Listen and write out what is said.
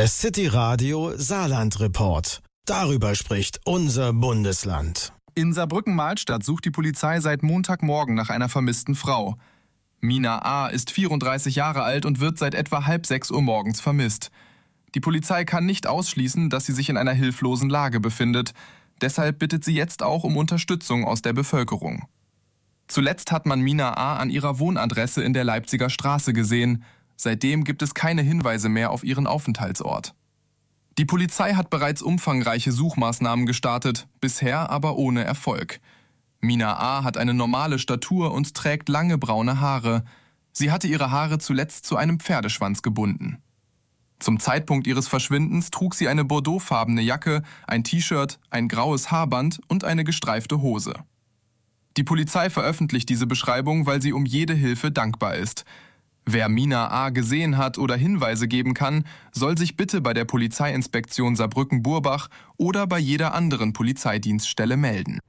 Der City Radio Saarland Report. Darüber spricht unser Bundesland. In Saarbrücken-Mahlstadt sucht die Polizei seit Montagmorgen nach einer vermissten Frau. Mina A. ist 34 Jahre alt und wird seit etwa 5:30 Uhr morgens vermisst. Die Polizei kann nicht ausschließen, dass sie sich in einer hilflosen Lage befindet. Deshalb bittet sie jetzt auch um Unterstützung aus der Bevölkerung. Zuletzt hat man Mina A. an ihrer Wohnadresse in der Leipziger Straße gesehen. Seitdem gibt es keine Hinweise mehr auf ihren Aufenthaltsort. Die Polizei hat bereits umfangreiche Suchmaßnahmen gestartet, bisher aber ohne Erfolg. Mina A. hat eine normale Statur und trägt lange braune Haare. Sie hatte ihre Haare zuletzt zu einem Pferdeschwanz gebunden. Zum Zeitpunkt ihres Verschwindens trug sie eine bordeauxfarbene Jacke, ein T-Shirt, ein graues Haarband und eine gestreifte Hose. Die Polizei veröffentlicht diese Beschreibung, weil sie um jede Hilfe dankbar ist. Wer Mina A. gesehen hat oder Hinweise geben kann, soll sich bitte bei der Polizeiinspektion Saarbrücken-Burbach oder bei jeder anderen Polizeidienststelle melden.